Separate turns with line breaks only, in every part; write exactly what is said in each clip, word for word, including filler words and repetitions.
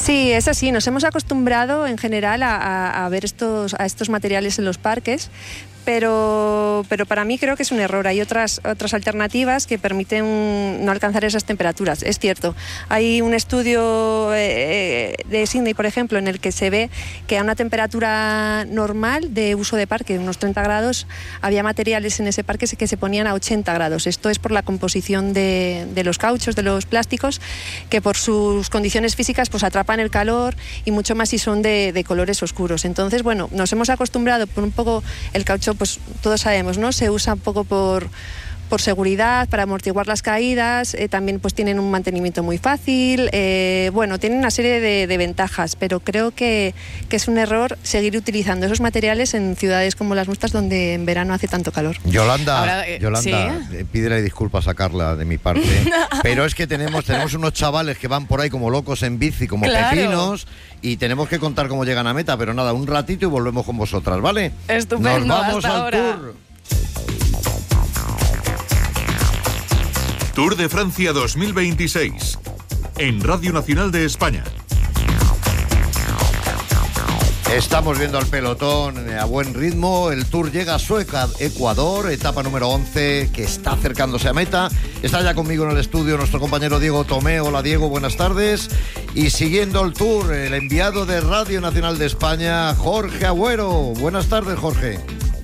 Sí, es así. Nos hemos acostumbrado en general a, a, a ver estos, a estos materiales en los parques, pero, pero para mí creo que es un error. Hay otras, otras alternativas que permiten no alcanzar esas temperaturas. Es cierto, hay un estudio eh, de Sydney, por ejemplo, en el que se ve que a una temperatura normal de uso de parque, unos treinta grados, había materiales en ese parque que se ponían a ochenta grados. Esto es por la composición de, de los cauchos, de los plásticos, que por sus condiciones físicas pues atrapan el calor, y mucho más si son de, de colores oscuros. Entonces, bueno, nos hemos acostumbrado por un poco el caucho, pues todos sabemos, ¿no? Se usa un poco por, por seguridad, para amortiguar las caídas, eh, también pues tienen un mantenimiento muy fácil, eh, bueno, tienen una serie de, de ventajas, pero creo que, que es un error seguir utilizando esos materiales en ciudades como las nuestras, donde en verano hace tanto calor.
Yolanda,
Ahora, eh,
Yolanda,
¿sí?
pídele disculpas a Carla de mi parte, pero es que tenemos, tenemos unos chavales que van por ahí como locos en bici, como
Claro.
pepinos, y tenemos que contar cómo llegan a meta, pero nada, un ratito y volvemos con vosotras, ¿vale?
Estupendo,
Nos vamos
hasta
al
ahora.
tour.
Tour de Francia dos mil veintiséis, en Radio Nacional de España.
Estamos viendo al pelotón a buen ritmo. El Tour llega a su Ecuador, etapa número once, que está acercándose a meta. Está ya conmigo en el estudio nuestro compañero Diego Tomé. Hola Diego, buenas tardes. Y siguiendo el Tour, el enviado de Radio Nacional de España, Jorge Agüero. Buenas tardes, Jorge.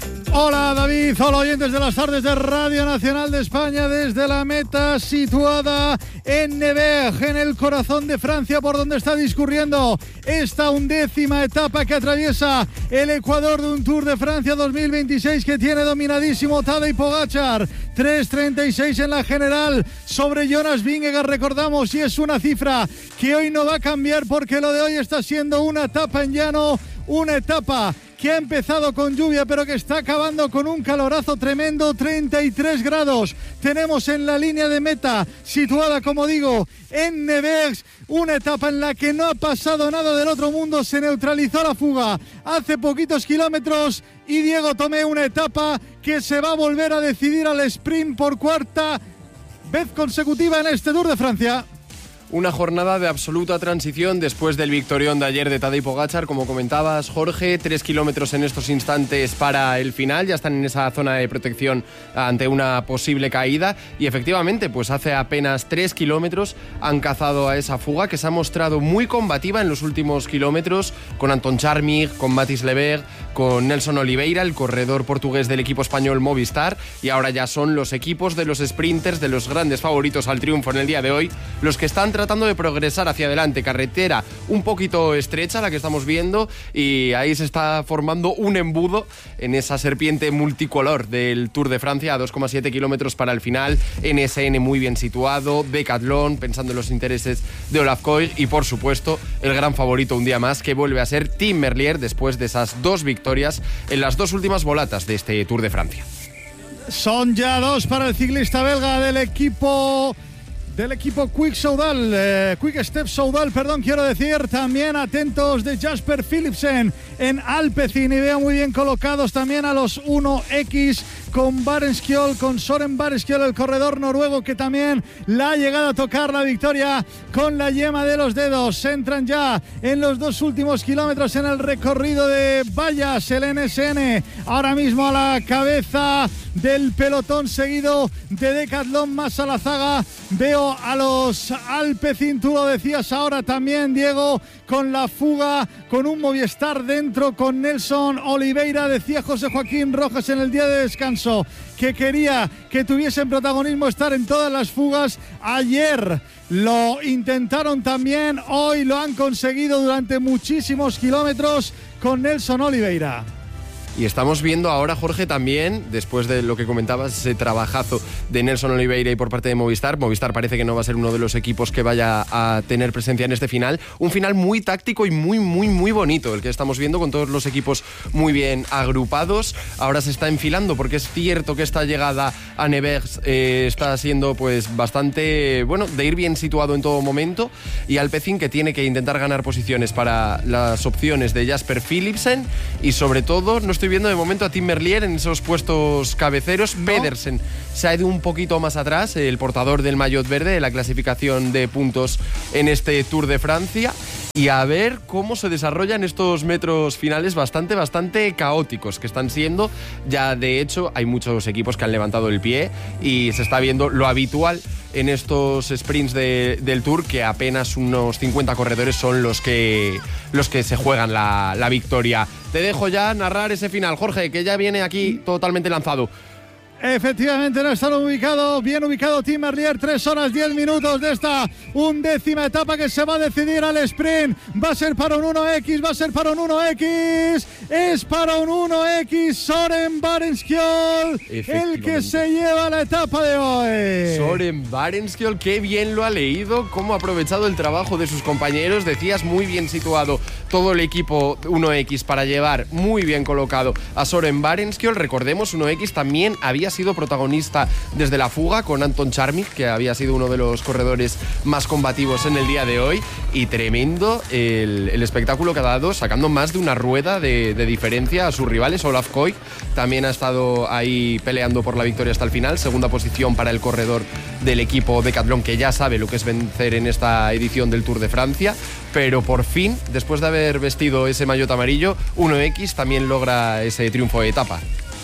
Hola David, hola oyentes de las tardes de Radio Nacional de España, desde la meta situada en Nevers, en el corazón de Francia, por donde está discurriendo esta undécima etapa que atraviesa el Ecuador de un Tour de Francia dos mil veintiséis que tiene dominadísimo Tadej Pogačar, tres treinta y seis en la general sobre Jonas Vingegaard, recordamos, y es una cifra que hoy no va a cambiar, porque lo de hoy está siendo una etapa en llano, una etapa que ha empezado con lluvia pero que está acabando con un calorazo tremendo, treinta y tres grados. Tenemos en la línea de meta, situada, como digo, en Nevers, una etapa en la que no ha pasado nada del otro mundo, se neutralizó la fuga hace poquitos kilómetros, y Diego Tomé, una etapa que se va a volver a decidir al sprint por cuarta vez consecutiva en este Tour de Francia.
Una jornada de absoluta transición después del victorión de ayer de Tadej Pogačar, como comentabas, Jorge. Tres kilómetros en estos instantes para el final, ya están en esa zona de protección ante una posible caída, y efectivamente, pues hace apenas tres kilómetros han cazado a esa fuga que se ha mostrado muy combativa en los últimos kilómetros, con Anton Charmig, con Mathis Leberg, con Nelson Oliveira, el corredor portugués del equipo español Movistar, y ahora ya son los equipos de los sprinters, de los grandes favoritos al triunfo en el día de hoy, los que están tratando de progresar hacia adelante. Carretera un poquito estrecha la que estamos viendo, y ahí se está formando un embudo en esa serpiente multicolor del Tour de Francia, a dos coma siete kilómetros para el final. N S N muy bien situado, Decathlon pensando en los intereses de Olaf Koig, y por supuesto el gran favorito un día más, que vuelve a ser Tim Merlier, después de esas dos victorias en las dos últimas volatas de este Tour de Francia.
Son ya dos para el ciclista belga del equipo del equipo Quick Soudal, eh, Quick Step Soudal, perdón, quiero decir. También atentos de Jasper Philipsen en Alpecin, y veo muy bien colocados también a los uno equis con Barenskjold, con Soren Barenskjold, el corredor noruego, que también la ha llegado a tocar la victoria con la yema de los dedos. Se entran ya en los dos últimos kilómetros en el recorrido de vallas, el N S N ahora mismo a la cabeza del pelotón, seguido de Decathlon más a la zaga. Veo a los Alpecin, tú lo decías ahora también, Diego, con la fuga, con un Movistar dentro, con Nelson Oliveira. Decía José Joaquín Rojas en el día de descanso que quería que tuviesen protagonismo, estar en todas las fugas. Ayer lo intentaron también, hoy lo han conseguido durante muchísimos kilómetros con Nelson Oliveira.
Y estamos viendo ahora, Jorge, también, después de lo que comentabas, ese trabajazo de Nelson Oliveira y por parte de Movistar. Movistar parece que no va a ser uno de los equipos que vaya a tener presencia en este final. Un final muy táctico y muy, muy, muy bonito, el que estamos viendo, con todos los equipos muy bien agrupados. Ahora se está enfilando, porque es cierto que esta llegada a Nevers eh, está siendo pues bastante, bueno, de ir bien situado en todo momento. Y Alpecin, que tiene que intentar ganar posiciones para las opciones de Jasper Philipsen, y sobre todo, no estoy viendo de momento a Tim Merlier en esos puestos cabeceros. ¿No? Pedersen se ha ido un poquito más atrás, el portador del maillot verde de la clasificación de puntos en este Tour de Francia. y a ver cómo se desarrollan estos metros finales bastante, bastante caóticos que están siendo. Ya de hecho hay muchos equipos que han levantado el pie y se está viendo lo habitual en estos sprints de, del Tour, que apenas unos cincuenta corredores son los que, los que se juegan la, la victoria. Te dejo ya narrar ese final, Jorge, que ya viene aquí totalmente lanzado.
Efectivamente, no están ubicado, bien ubicado Tim Merlier, tres horas diez minutos de esta undécima etapa que se va a decidir al sprint. Va a ser para un uno equis, va a ser para un uno equis, es para un uno equis, Soren Barenskjöld, el que se lleva la etapa de hoy.
Soren Barenskjöld, qué bien lo ha leído, cómo ha aprovechado el trabajo de sus compañeros, decías, muy bien situado todo el equipo uno equis para llevar muy bien colocado a Soren Barenskjöld. Recordemos, uno equis también había sido protagonista desde la fuga con Anton Charmik, que había sido uno de los corredores más combativos en el día de hoy, y tremendo el, el espectáculo que ha dado, sacando más de una rueda de, de diferencia a sus rivales. Olaf Koik también ha estado ahí peleando por la victoria hasta el final, segunda posición para el corredor del equipo Decathlon, que ya sabe lo que es vencer en esta edición del Tour de Francia, pero por fin, después de haber vestido ese maillot amarillo, uno equis también logra ese triunfo de etapa.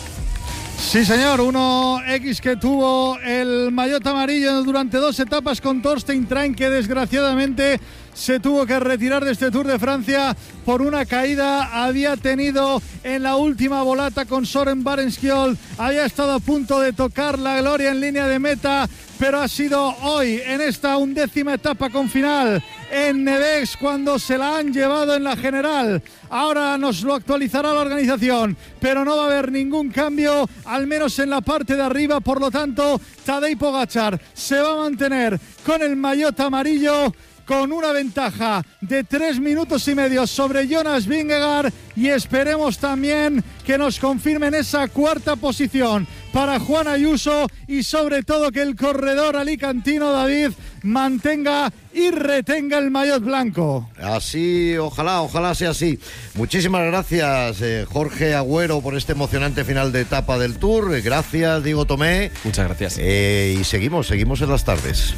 Sí, señor, uno equis que tuvo el maillot amarillo durante dos etapas con Torstein Train, que desgraciadamente se tuvo que retirar de este Tour de Francia por una caída. Había tenido en la última volata con Soren Barenskjöld, había estado a punto de tocar la gloria en línea de meta, pero ha sido hoy, en esta undécima etapa con final en Nevex, cuando se la han llevado en la general. Ahora nos lo actualizará la organización, pero no va a haber ningún cambio, al menos en la parte de arriba. Por lo tanto, Tadej Pogačar se va a mantener con el maillot amarillo, con una ventaja de tres minutos y medio sobre Jonas Vingegaard, y esperemos también que nos confirmen esa cuarta posición para Juan Ayuso, y sobre todo que el corredor alicantino David mantenga y retenga el maillot blanco.
Así, ojalá, ojalá sea así. Muchísimas gracias, eh, Jorge Agüero, por este emocionante final de etapa del Tour. Gracias, Diego Tomé.
Muchas gracias.
Eh, y seguimos, seguimos en las tardes.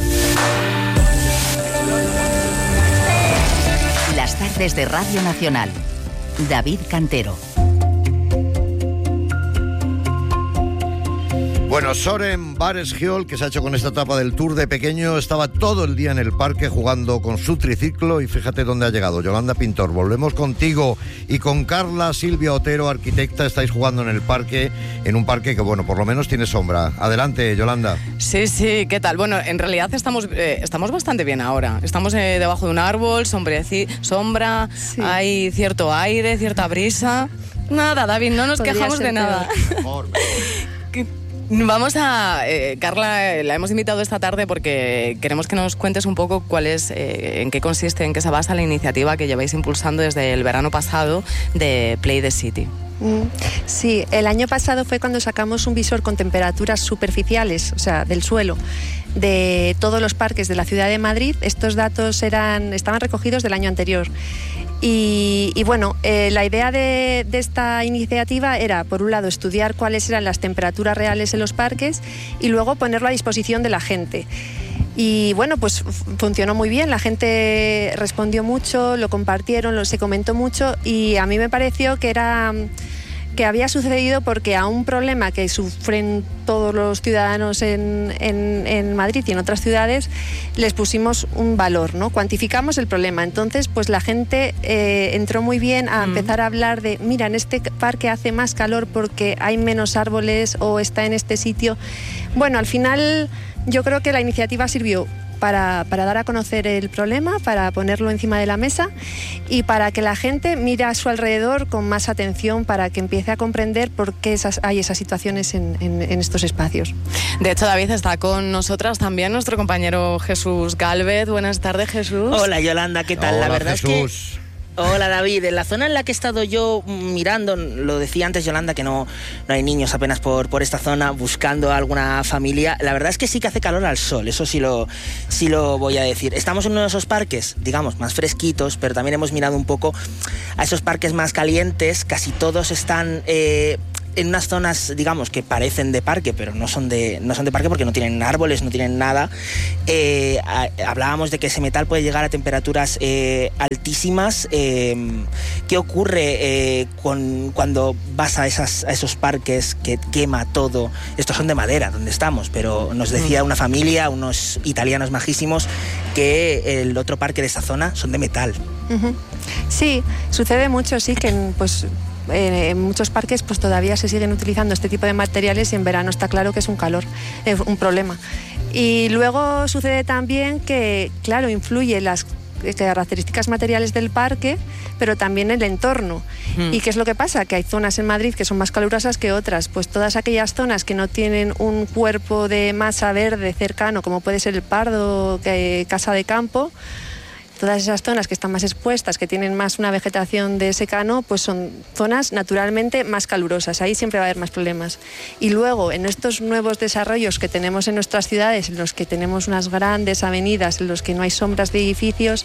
Las tardes de Radio Nacional. David Cantero.
Bueno, Soren Barenskjöld, que se ha hecho con esta etapa del Tour de pequeño, estaba todo el día en el parque jugando con su triciclo, y fíjate dónde ha llegado. Yolanda Pintor, volvemos contigo y con Carla Silvia Otero, arquitecta. Estáis jugando en el parque, en un parque que, bueno, por lo menos tiene sombra. Adelante, Yolanda.
Sí, sí, ¿qué tal? Bueno, en realidad estamos, eh, estamos bastante bien ahora. Estamos eh, debajo de un árbol, sombreci- sombra, sí. Hay cierto aire, cierta brisa. Nada, David, no nos Podría quejamos de nada.
Mejor, mejor.
Vamos a... Eh, Carla, eh, la hemos invitado esta tarde porque queremos que nos cuentes un poco cuál es, eh, en qué consiste, en qué se basa la iniciativa que lleváis impulsando desde el verano pasado de Play the City.
Sí, el año pasado fue cuando sacamos un visor con temperaturas superficiales, o sea, del suelo, de todos los parques de la ciudad de Madrid. Estos datos eran, estaban recogidos del año anterior. Y, y bueno, eh, la idea de, de esta iniciativa era, por un lado, estudiar cuáles eran las temperaturas reales en los parques y luego ponerlo a disposición de la gente. Y bueno, pues funcionó muy bien, la gente respondió mucho, lo compartieron, lo, se comentó mucho, y a mí me pareció que era... que había sucedido porque a un problema que sufren todos los ciudadanos en, en, en Madrid y en otras ciudades les pusimos un valor, ¿no? Cuantificamos el problema. Entonces, pues la gente eh, entró muy bien a mm. empezar a hablar de, mira, en este parque hace más calor porque hay menos árboles, o está en este sitio. Bueno, al final yo creo que la iniciativa sirvió Para, para dar a conocer el problema, para ponerlo encima de la mesa y para que la gente mire a su alrededor con más atención, para que empiece a comprender por qué esas, hay esas situaciones en, en, en estos espacios.
De hecho, David, está con nosotras también nuestro compañero Jesús Gálvez. Buenas tardes, Jesús.
Hola, Yolanda, ¿qué tal?
Hola,
la verdad
Jesús.
es que... Hola, David. En la zona en la que he estado yo mirando, lo decía antes Yolanda, que no, no hay niños apenas por, por esta zona buscando alguna familia. La verdad es que sí que hace calor al sol, eso sí lo, sí lo voy a decir. Estamos en uno de esos parques, digamos, más fresquitos, pero también hemos mirado un poco a esos parques más calientes. Casi todos están... Eh, en unas zonas, digamos, que parecen de parque, pero no son de, no son de parque porque no tienen árboles, no tienen nada. Eh, a, hablábamos de que ese metal puede llegar a temperaturas eh, altísimas. Eh, ¿Qué ocurre eh, con, cuando vas a, esas, a esos parques que quema todo? Estos son de madera, donde estamos, pero nos decía una familia, unos italianos majísimos, que el otro parque de esa zona son de metal.
Uh-huh. Sí, sucede mucho, sí, que pues... en muchos parques pues todavía se siguen utilizando este tipo de materiales y en verano está claro que es un calor, es un problema. Y luego sucede también que, claro, influye las características materiales del parque, pero también el entorno. Mm. ¿Y qué es lo que pasa? Que hay zonas en Madrid que son más calurosas que otras. Pues todas aquellas zonas que no tienen un cuerpo de masa verde cercano, como puede ser el Pardo, que, Casa de Campo, todas esas zonas que están más expuestas, que tienen más una vegetación de secano, pues son zonas naturalmente más calurosas. Ahí siempre va a haber más problemas. Y luego, en estos nuevos desarrollos que tenemos en nuestras ciudades, en los que tenemos unas grandes avenidas, en los que no hay sombras de edificios,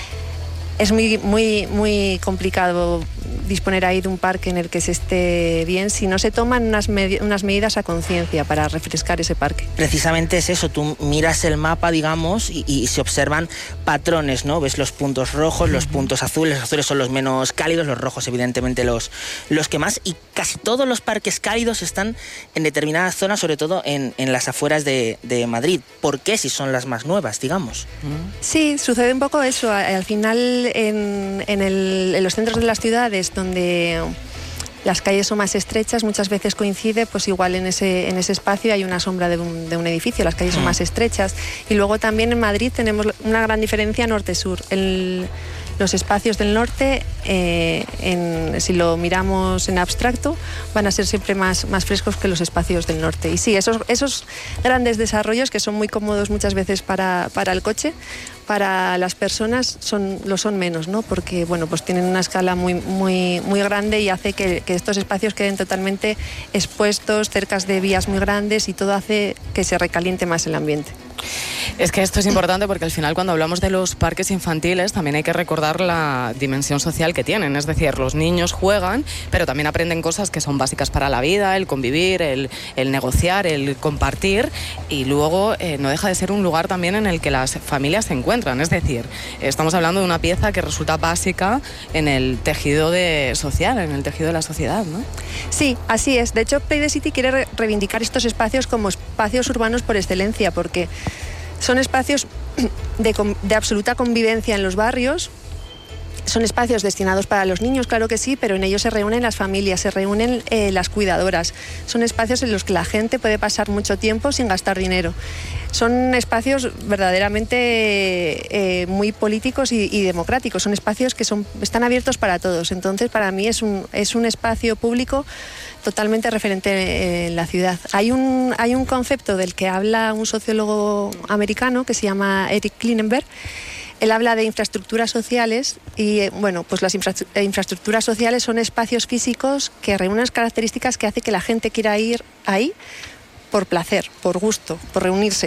es muy, muy, muy complicado disponer ahí de un parque en el que se esté bien si no se toman unas, med- unas medidas a conciencia para refrescar ese parque.
Precisamente es eso, tú miras el mapa, digamos, y, y se observan patrones, ¿no? Ves los puntos rojos, los puntos azules, los azules son los menos cálidos, los rojos evidentemente los, los que más, y casi todos los parques cálidos están en determinadas zonas, sobre todo en, en las afueras de, de Madrid. ¿Por qué? Si son las más nuevas, digamos.
Sí, sucede un poco eso. Al final, en, en, el, en los centros de las ciudades, donde las calles son más estrechas, muchas veces coincide, pues igual en ese, en ese espacio hay una sombra de un, de un edificio, las calles son más estrechas. Y luego también en Madrid tenemos una gran diferencia norte-sur. El, los espacios del norte, eh, en, si lo miramos en abstracto, van a ser siempre más, más frescos que los espacios del norte. Y sí, esos, esos grandes desarrollos que son muy cómodos muchas veces para, para el coche, para las personas son, lo son menos, ¿no? Porque bueno, pues tienen una escala muy, muy, muy grande y hace que, que estos espacios queden totalmente expuestos, cerca de vías muy grandes, y todo hace que se recaliente más el ambiente.
Es que esto es importante porque al final, cuando hablamos de los parques infantiles, también hay que recordar la dimensión social que tienen. Es decir, los niños juegan, pero también aprenden cosas que son básicas para la vida: el convivir, el, el negociar, el compartir, y luego eh, no deja de ser un lugar también en el que las familias se encuentran. Es decir, estamos hablando de una pieza que resulta básica en el tejido de social, en el tejido de la sociedad, ¿no?
Sí, así es. De hecho, Play the City quiere re- reivindicar estos espacios como espacios urbanos por excelencia, porque son espacios de, de absoluta convivencia en los barrios. Son espacios destinados para los niños, claro que sí, pero en ellos se reúnen las familias, se reúnen eh, las cuidadoras. Son espacios en los que la gente puede pasar mucho tiempo sin gastar dinero. Son espacios verdaderamente eh, muy políticos y, y democráticos. Son espacios que son, están abiertos para todos. Entonces, para mí es un, es un espacio público totalmente referente en la ciudad. Hay un, hay un concepto del que habla un sociólogo americano que se llama Eric Klinenberg. Él habla de infraestructuras sociales y, bueno, pues las infra- infraestructuras sociales son espacios físicos que reúnen las características que hace que la gente quiera ir ahí por placer, por gusto, por reunirse.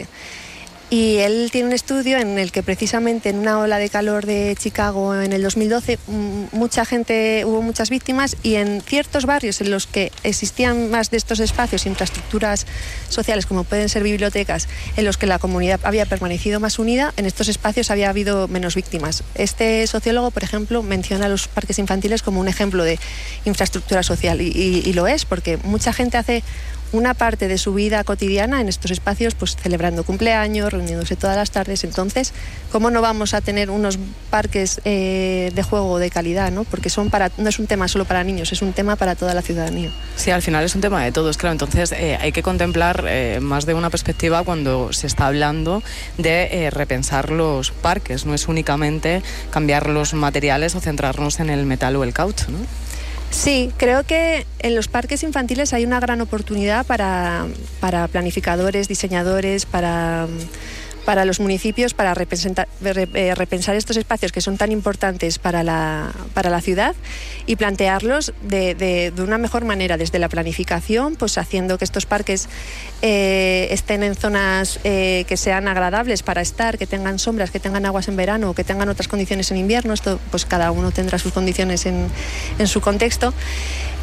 Y él tiene un estudio en el que precisamente en una ola de calor de Chicago en el dos mil doce mucha gente, hubo muchas víctimas, y en ciertos barrios en los que existían más de estos espacios, infraestructuras sociales como pueden ser bibliotecas, en los que la comunidad había permanecido más unida, en estos espacios había habido menos víctimas. Este sociólogo, por ejemplo, menciona los parques infantiles como un ejemplo de infraestructura social, y, y, y lo es, porque mucha gente hace una parte de su vida cotidiana en estos espacios, pues celebrando cumpleaños, reuniéndose todas las tardes. Entonces, ¿cómo no vamos a tener unos parques eh, de juego de calidad, ¿no? Porque son para, no es un tema solo para niños, es un tema para toda la ciudadanía.
Sí, al final es un tema de todos, claro. Entonces eh, hay que contemplar eh, más de una perspectiva cuando se está hablando de eh, repensar los parques. No es únicamente cambiar los materiales o centrarnos en el metal o el caucho, ¿no?
Sí, creo que en los parques infantiles hay una gran oportunidad para, para planificadores, diseñadores, para, para los municipios, para repensar, repensar estos espacios que son tan importantes para la, para la ciudad, y plantearlos de, de, de una mejor manera, desde la planificación, pues haciendo que estos parques eh, estén en zonas eh, que sean agradables para estar, que tengan sombras, que tengan aguas en verano, que tengan otras condiciones en invierno. Esto, pues cada uno tendrá sus condiciones en, en su contexto.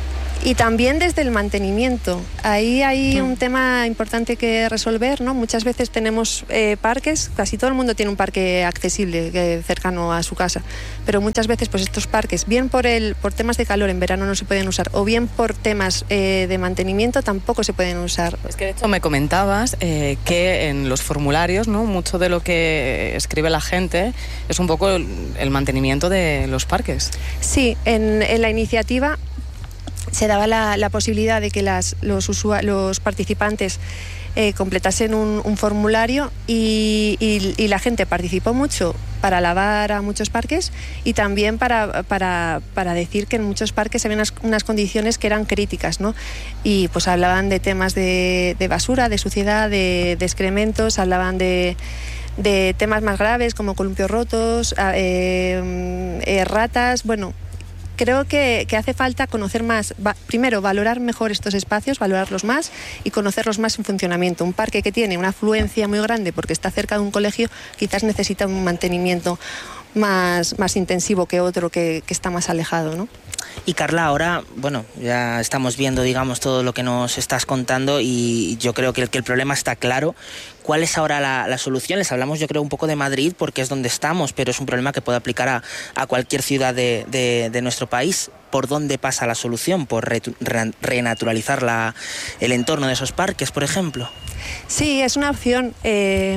Y también desde el mantenimiento. Ahí hay un tema importante que resolver, ¿no? Muchas veces tenemos eh, parques, casi todo el mundo tiene un parque accesible, eh, cercano a su casa, pero muchas veces pues estos parques, bien por, el, por temas de calor en verano no se pueden usar, o bien por temas eh, de mantenimiento tampoco se pueden usar.
Es que de hecho me comentabas eh, que en los formularios, ¿no?, mucho de lo que escribe la gente es un poco el, el mantenimiento de los parques.
Sí, en, en la iniciativa se daba la, la posibilidad de que las, los, usua, los participantes eh, completasen un, un formulario y, y, y la gente participó mucho para alabar a muchos parques y también para, para, para decir que en muchos parques había unas, unas condiciones que eran críticas, ¿no? Y pues hablaban de temas de, de basura, de suciedad, de, de excrementos, hablaban de... de temas más graves como columpios rotos, eh, eh, ratas, bueno... Creo que, que hace falta conocer más, va, primero valorar mejor estos espacios, valorarlos más y conocerlos más en funcionamiento. Un parque que tiene una afluencia muy grande porque está cerca de un colegio quizás necesita un mantenimiento más, más intensivo que otro que, que está más alejado, ¿no?
Y Carla, ahora, bueno, ya estamos viendo, digamos, todo lo que nos estás contando y yo creo que el, que el problema está claro. ¿Cuál es ahora la, la solución? Les hablamos, yo creo, un poco de Madrid porque es donde estamos, pero es un problema que puede aplicar a, a cualquier ciudad de, de, de nuestro país. ¿Por dónde pasa la solución? ¿Por re, re, renaturalizar la, el entorno de esos parques, por ejemplo?
Sí, es una opción. Eh,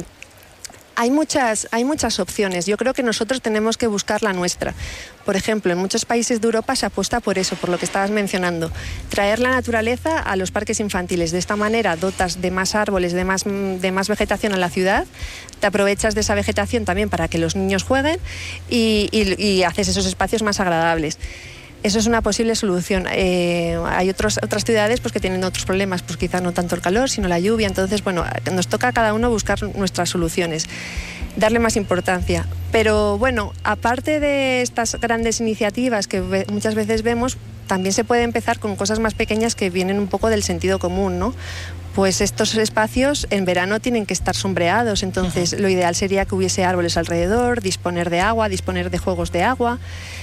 Hay muchas, hay muchas opciones. Yo creo que nosotros tenemos que buscar la nuestra. Por ejemplo, en muchos países de Europa se apuesta por eso, por lo que estabas mencionando. Traer la naturaleza a los parques infantiles. De esta manera dotas de más árboles, de más, de más vegetación a la ciudad. Te aprovechas de esa vegetación también para que los niños jueguen y, y, y haces esos espacios más agradables. Eso es una posible solución. Eh, hay otros, otras ciudades pues, que tienen otros problemas, pues quizá no tanto el calor, sino la lluvia. Entonces, bueno, nos toca a cada uno buscar nuestras soluciones, darle más importancia. Pero bueno, aparte de estas grandes iniciativas que ve, muchas veces vemos, también se puede empezar con cosas más pequeñas que vienen un poco del sentido común, ¿no? Pues estos espacios en verano tienen que estar sombreados, entonces uh-huh. lo ideal sería que hubiese árboles alrededor, disponer de agua, disponer de juegos de agua.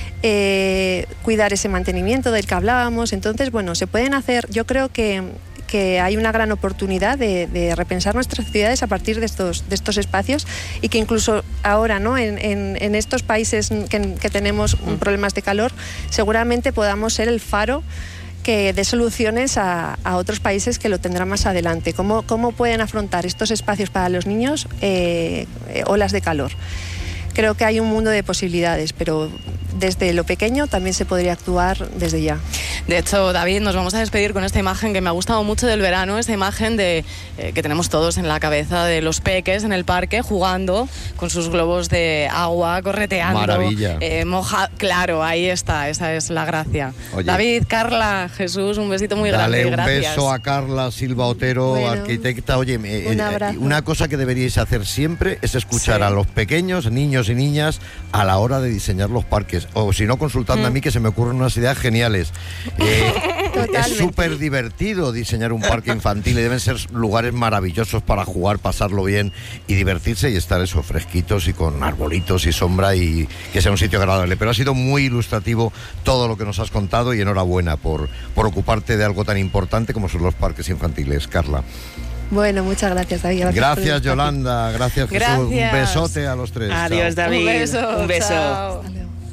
Eh, cuidar ese mantenimiento del que hablábamos. Entonces, bueno, se pueden hacer, yo creo que, que hay una gran oportunidad de, de repensar nuestras ciudades a partir de estos, de estos espacios y que incluso ahora, ¿no? en, en, en estos países que, que tenemos problemas de calor, seguramente podamos ser el faro que dé soluciones a, a otros países que lo tendrán más adelante. ¿Cómo, cómo pueden afrontar estos espacios para los niños eh, eh, olas de calor? Creo que hay un mundo de posibilidades, pero desde lo pequeño también se podría actuar desde ya.
De hecho, David, nos vamos a despedir con esta imagen que me ha gustado mucho del verano, esta imagen de eh, que tenemos todos en la cabeza de los peques en el parque jugando con sus globos de agua, correteando.
Maravilla.
Eh, moja... Claro, ahí está, esa es la gracia.
Oye,
David, Carla, Jesús, un besito muy grande.
Dale un
Gracias.
beso a Carla Silva Otero,
bueno,
arquitecta. Oye, eh,
un
eh, una cosa que deberíais hacer siempre es escuchar sí. a los pequeños, niños y niñas, a la hora de diseñar los parques. O si no, consultadme mm. a mí, que se me ocurren unas ideas geniales. Eh, es súper divertido diseñar un parque infantil y deben ser lugares maravillosos para jugar, pasarlo bien y divertirse y estar eso, fresquitos y con arbolitos y sombra y que sea un sitio agradable. Pero ha sido muy ilustrativo todo lo que nos has contado y enhorabuena por, por ocuparte de algo tan importante como son los parques infantiles, Carla.
Bueno, muchas gracias, David.
Gracias, gracias Yolanda. Gracias, Jesús.
Gracias.
Un besote a los tres.
Adiós,
Chao.
David.
Un beso.
Un beso.
Chao.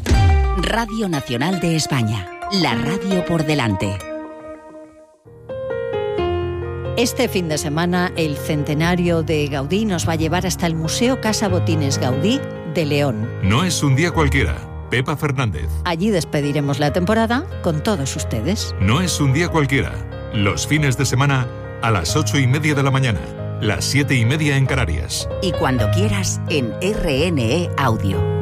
Radio Nacional de España. La radio por delante.
Este fin de semana, el centenario de Gaudí nos va a llevar hasta el Museo Casa Botines Gaudí de León.
No es un día cualquiera. Pepa Fernández.
Allí despediremos la temporada con todos ustedes.
No es un día cualquiera. Los fines de semana a las ocho y media de la mañana, las siete y media en Canarias.
Y cuando quieras en R N E Audio.